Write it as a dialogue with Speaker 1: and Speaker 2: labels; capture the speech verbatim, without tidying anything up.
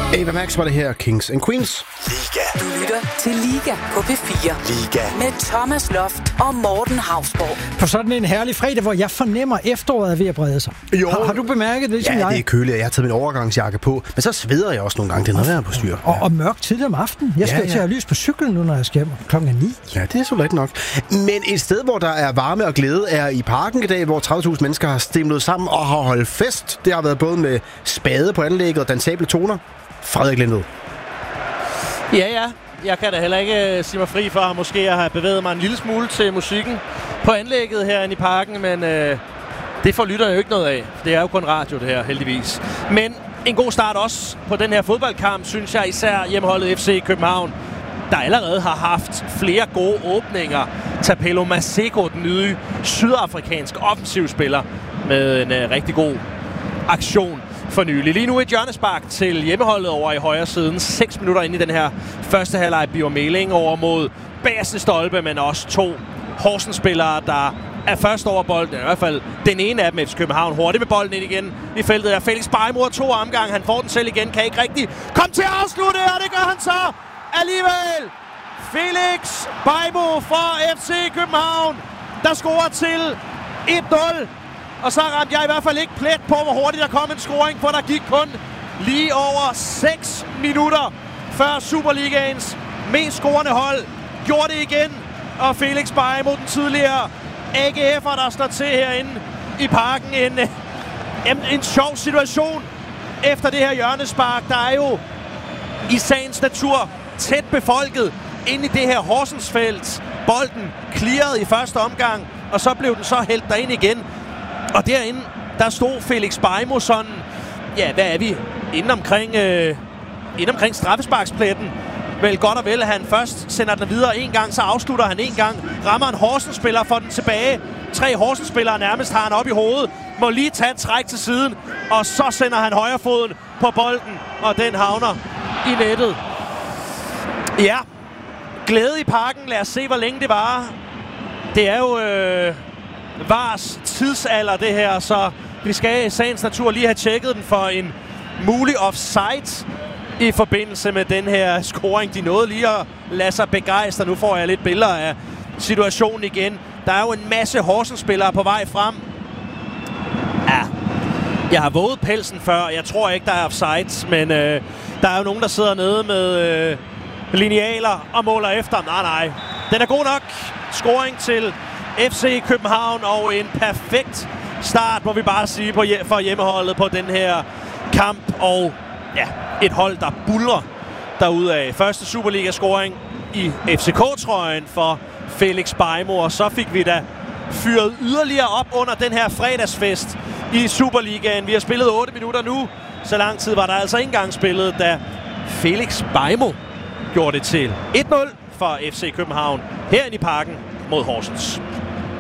Speaker 1: Ava Max var det her, Kings and Queens.
Speaker 2: Liga.
Speaker 3: Du lytter til Liga på P fire.
Speaker 2: Liga.
Speaker 3: Med Thomas Loft og Morten Hausborg.
Speaker 4: På sådan en herlig fredag, hvor jeg fornemmer, efteråret er ved at brede sig.
Speaker 1: Jo.
Speaker 4: Har, har du bemærket det, som
Speaker 1: ja,
Speaker 4: jeg?
Speaker 1: Ja, det er køligt, og jeg har taget min overgangsjakke på. Men så sveder jeg også nogle gange. Det er noget, jeg er på styr.
Speaker 4: Og, og mørkt tidligt om aftenen. Jeg skal
Speaker 1: Ja,
Speaker 4: ja,
Speaker 1: ja.
Speaker 4: til at have lys på cyklen nu, når jeg skal hjem klokken ni.
Speaker 1: Ja, det er så let nok. Men et sted, hvor der er varme og glæde, er i parken i dag, hvor tredive tusind mennesker har stemlet sammen og har holdt fest. Det har været både med spade på anlægget og dansable toner. Frederik Lindved.
Speaker 5: Ja, ja. Jeg kan da heller ikke sige mig fri for måske at have bevæget mig en lille smule til musikken på anlægget herinde i parken, men øh, det får lytterne jo ikke noget af. Det er jo kun radio, det her, heldigvis. Men en god start også på den her fodboldkamp, synes jeg, især hjemmeholdet F C København, der allerede har haft flere gode åbninger. Tapelo Maseko, den nye sydafrikanske offensivspiller, med en øh, rigtig god aktion for nylig. Lige nu et hjørnespark til hjemmeholdet over i højre siden. seks minutter inde i den her første halvleg. Biver Meling over mod bagerste stolpe, men også to Horsens-spillere, der er først over bolden. I hvert fald den ene af dem, F C København, hurtigt med bolden ind igen i feltet. Der Felix Bejmo to omgang. Han får den selv igen. Kan ikke rigtig komme til at afslutte, og det gør han så alligevel. Felix Bejmo for F C København, der scorer til et nul. Og så ramte jeg i hvert fald ikke plet på, hvor hurtigt der kom en scoring, for der gik kun lige over seks minutter, før Superligaens mest scorende hold gjorde det igen. Og Felix Bejmo, den tidligere A G F'er, der står til herinde i parken. En, en, en sjov situation efter det her hjørnespark. Der er jo i sagens natur tæt befolket inde i det her Horsensfelt. Bolden clearede i første omgang, og så blev den så hældt derind igen. Og derinde, der stod Felix Bejmo sådan, ja, hvad er vi? Inden omkring, øh, inden omkring straffesparkspletten. Vel godt og vel, at han først sender den videre en gang, så afslutter han en gang. Rammer en Horsens-spiller, får den tilbage. Tre Horsens-spillere nærmest har han op i hovedet. Må lige tage et træk til siden, og så sender han højrefoden på bolden, og den havner i nettet. Ja, glæde i parken. Lad os se, hvor længe det varer. Det er jo øh, V A R's tidsalder, det her, så vi skal i sagens natur lige have tjekket den for en mulig offside i forbindelse med den her scoring. De nåede lige at lade sig begejstre. Nu får jeg lidt billeder af situationen igen. Der er jo en masse Horsens-spillere på vej frem. Ja, jeg har våget pelsen før. Jeg tror ikke, der er offside, men øh, der er jo nogen, der sidder nede med øh, linealer og måler efter. Nej, nej. Den er god nok. Scoring til F C København og en perfekt start, må vi bare sige, på hjem- for hjemmeholdet på den her kamp. Og ja, et hold, der buldrer derudaf. Første Superliga-scoring i F C K-trøjen for Felix Bejmo, og så fik vi da fyret yderligere op under den her fredagsfest i Superligaen. Vi har spillet otte minutter nu. Så lang tid var der altså ikke engang spillet, da Felix Bejmo gjorde det til et nul for F C København herinde i parken mod Horsens.